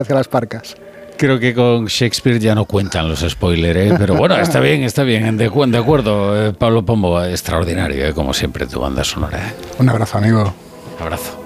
hacia las parcas. Creo que con Shakespeare ya no cuentan los spoilers, ¿eh? Pero bueno, está bien, de acuerdo. Pablo Pombo, extraordinario, como siempre, tu banda sonora. Un abrazo, amigo. Un abrazo.